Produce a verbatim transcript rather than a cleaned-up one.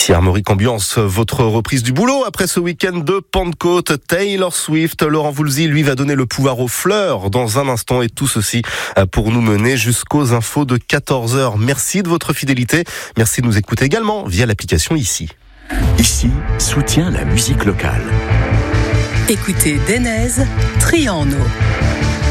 Si Armorique Ambiance, votre reprise du boulot après ce week-end de Pentecôte, Taylor Swift, Laurent Voulzy, lui, va donner le pouvoir aux fleurs dans un instant et tout ceci pour nous mener jusqu'aux infos de quatorze heures. Merci de votre fidélité. Merci de nous écouter également via l'application Ici. Ici, soutient la musique locale. Écoutez Denez, Triano.